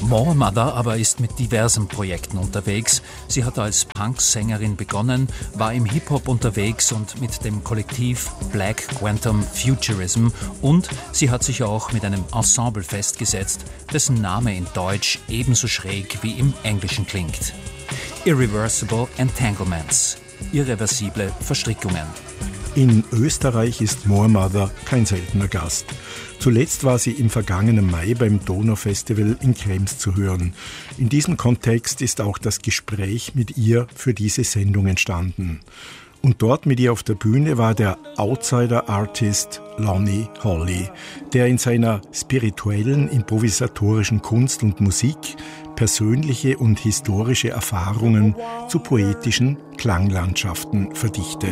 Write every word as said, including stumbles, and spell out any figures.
More Mother aber ist mit diversen Projekten unterwegs. Sie hat als Punk-Sängerin begonnen, war im Hip-Hop unterwegs und mit dem Kollektiv Black Quantum Futurism, und sie hat sich auch mit einem Ensemble festgesetzt, dessen Name in Deutsch ebenso schräg wie im Englischen klingt. Irreversible Entanglements, irreversible Verstrickungen. In Österreich ist More Mother kein seltener Gast. Zuletzt war sie im vergangenen Mai beim Donau-Festival in Krems zu hören. In diesem Kontext ist auch das Gespräch mit ihr für diese Sendung entstanden. Und dort mit ihr auf der Bühne war der Outsider-Artist Lonnie Holley, der in seiner spirituellen, improvisatorischen Kunst und Musik persönliche und historische Erfahrungen zu poetischen Klanglandschaften verdichtet.